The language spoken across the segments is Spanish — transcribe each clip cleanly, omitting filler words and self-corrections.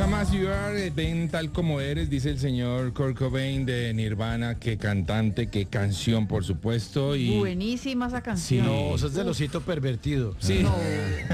Come as you are, ven tal como eres, dice el señor Kurt Cobain de Nirvana. Qué cantante, qué canción, por supuesto. Y buenísima esa canción. Sí. No, eso es del osito pervertido. sí, No.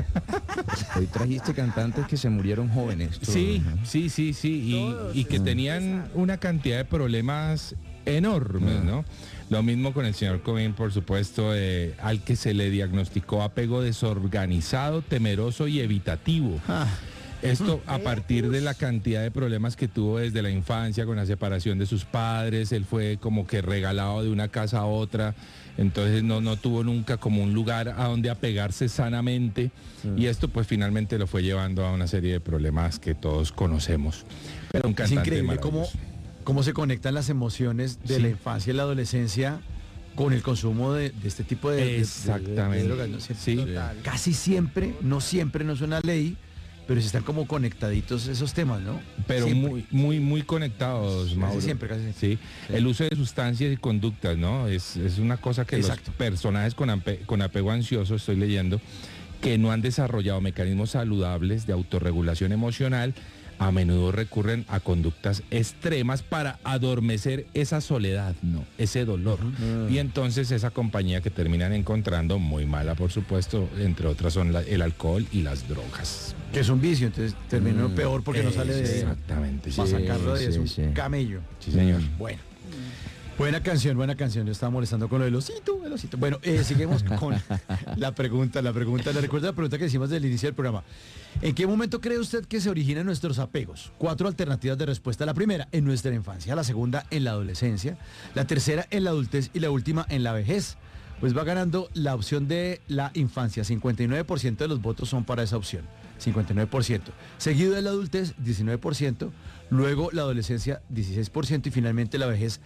Hoy trajiste cantantes que se murieron jóvenes. todos, sí, ¿no? sí, y que tenían una cantidad de problemas enormes, ¿no? Lo mismo con el señor Cobain, por supuesto, al que se le diagnosticó apego desorganizado, temeroso y evitativo. Esto a partir de la cantidad de problemas que tuvo desde la infancia con la separación de sus padres. Él fue como que regalado de una casa a otra, entonces no tuvo nunca como un lugar a donde apegarse sanamente, y esto pues finalmente lo fue llevando a una serie de problemas que todos conocemos. Pero un Es cantante increíble maravilloso. cómo se conectan las emociones de Sí. la infancia y la adolescencia con el consumo de este tipo de Exactamente. drogas, ¿no? Sí. Casi siempre, no es una ley, pero sí están como conectaditos esos temas, ¿no? Pero Siempre. muy conectados, Mauro. Casi siempre. Sí, el uso de sustancias y conductas, ¿no? Es una cosa que Exacto. los personajes con apego ansioso, estoy leyendo, que no han desarrollado mecanismos saludables de autorregulación emocional, a menudo recurren a conductas extremas para adormecer esa soledad, ¿no? Ese dolor. Y entonces esa compañía que terminan encontrando, muy mala por supuesto, entre otras son el alcohol y las drogas. Que es un vicio, entonces termina peor porque no sale de ahí. Exactamente, sí. Para sacarlo de ahí es un sí. camello. Sí, señor. Bueno. Buena canción. Yo estaba molestando con lo del osito, el osito. Bueno, seguimos con la pregunta. ¿Le recuerda la pregunta que hicimos del inicio del programa? ¿En qué momento cree usted que se originan nuestros apegos? 4 alternativas de respuesta. La primera, en nuestra infancia. La segunda, en la adolescencia. La tercera, en la adultez. Y la última, en la vejez. Pues va ganando la opción de la infancia. 59% de los votos son para esa opción. 59%. Seguido de la adultez, 19%. Luego la adolescencia, 16%. Y finalmente la vejez,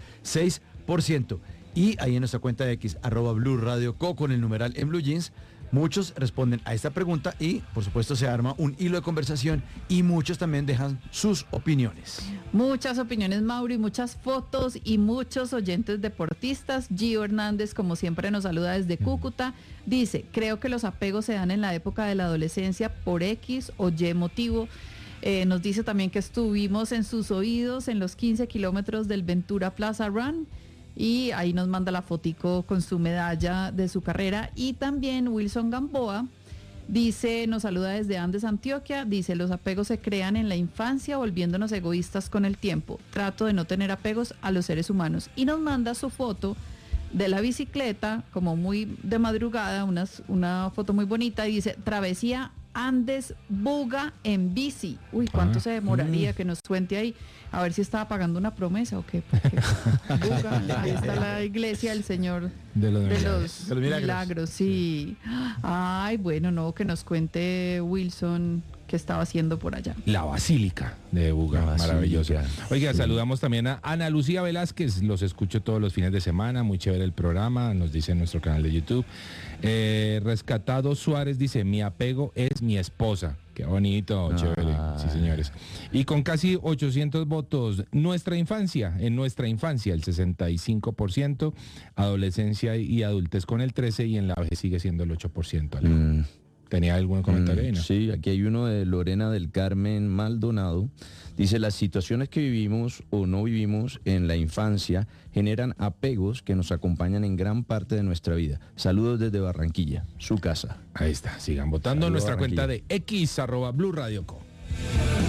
6%. Y ahí en nuestra cuenta de X, @BluRadioCo con el numeral en Blue Jeans, muchos responden a esta pregunta y, por supuesto, se arma un hilo de conversación y muchos también dejan sus opiniones. Muchas opiniones, Mauri, muchas fotos y muchos oyentes deportistas. Gio Hernández, como siempre, nos saluda desde Cúcuta. Dice, creo que los apegos se dan en la época de la adolescencia por X o Y motivo. Nos dice también que estuvimos en sus oídos en los 15 kilómetros del Ventura Plaza Run. Y ahí nos manda la fotico con su medalla de su carrera. Y también Wilson Gamboa dice, nos saluda desde Andes, Antioquia. Dice, los apegos se crean en la infancia volviéndonos egoístas con el tiempo. Trato de no tener apegos a los seres humanos. Y nos manda su foto de la bicicleta, como muy de madrugada, una foto muy bonita. Y dice, travesía Andes Buga en bici. Uy, ¿cuánto se demoraría que nos cuente ahí? A ver si estaba pagando una promesa o qué. Porque Buga, ahí está la iglesia del Señor De los de milagros. los milagros, sí. Ay, bueno, no, que nos cuente Wilson qué estaba haciendo por allá. La Basílica de Buga, La Basílica, maravillosa. Oiga, sí. saludamos también a Ana Lucía Velázquez, los escucho todos los fines de semana, muy chévere el programa, nos dice en nuestro canal de YouTube. Rescatado Suárez dice, mi apego es mi esposa. Qué bonito, chévere, sí señores. Y con casi 800 votos, en nuestra infancia, el 65%, adolescencia y adultez con el 13% y en la vejez sigue siendo el 8%. Alejo. ¿Tenía algún comentario ahí, no? Sí, aquí hay uno de Lorena del Carmen Maldonado. Dice, las situaciones que vivimos o no vivimos en la infancia generan apegos que nos acompañan en gran parte de nuestra vida. Saludos desde Barranquilla, su casa. Ahí está, sigan votando en Saludos, nuestra cuenta de Barranquilla. X @BluRadioCo.